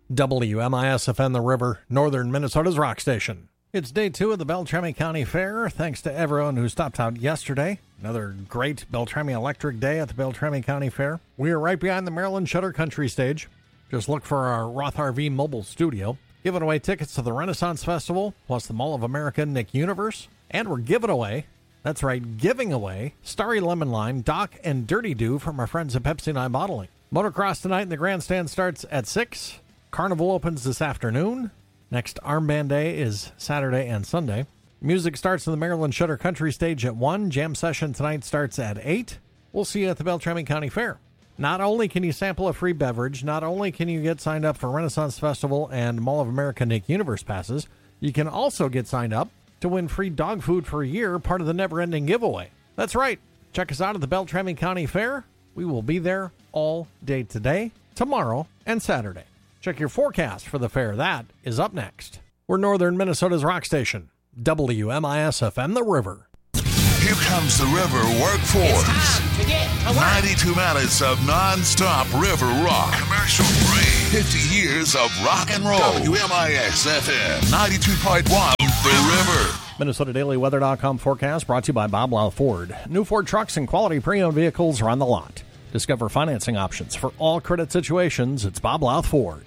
WMIS-FM The River, northern Minnesota's rock station. It's day 2 of the Beltrami County Fair. Thanks to everyone who stopped out yesterday. Another great Beltrami Electric Day at the Beltrami County Fair. We are right behind the Maryland Shutter Country stage. Just look for our Roth RV mobile studio. Giving away tickets to the Renaissance Festival, plus the Mall of America Nick Universe. And we're giving away, that's right, giving away Starry Lemon Lime, Doc, and Dirty Dew from our friends at Pepsi 9 Bottling. Motocross tonight in the grandstand starts at 6. Carnival opens this afternoon. Next Armband Day is Saturday and Sunday. Music starts in the Maryland Shutter Country stage at 1. Jam session tonight starts at 8. We'll see you at the Beltrami County Fair. Not only can you sample a free beverage, not only can you get signed up for Renaissance Festival and Mall of America Nick Universe passes, you can also get signed up to win free dog food for a year, part of the never-ending giveaway. That's right. Check us out at the Beltrami County Fair. We will be there all day today, tomorrow, and Saturday. Check your forecast for the fair. That is up next. We're northern Minnesota's rock station, WMIS-FM The River. Here comes the River Workforce. It's time to get to work. 92 minutes of non-stop river rock. Commercial free. 50 years of rock and roll. WMIS-FM 92.1 The River. MinnesotaDailyWeather.com forecast brought to you by Bob Lau Ford. New Ford trucks and quality pre-owned vehicles are on the lot. Discover financing options for all credit situations. It's Bob Lau Ford.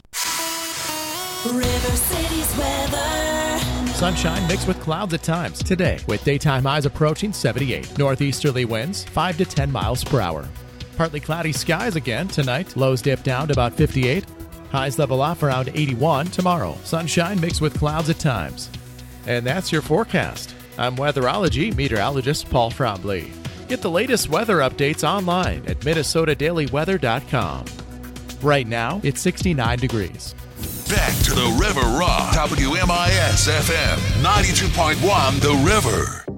River City's weather. Sunshine mixed with clouds at times today, with daytime highs approaching 78. Northeasterly winds 5 to 10 miles per hour. Partly cloudy skies again tonight. Lows dip down to about 58. Highs level off around 81 tomorrow. Sunshine mixed with clouds at times. And that's your forecast. I'm weatherology meteorologist Paul Frombley. Get the latest weather updates online at MinnesotaDailyWeather.com. Right now, it's 69 degrees. Back to the River Rock. WMIS-FM 92.1 The River.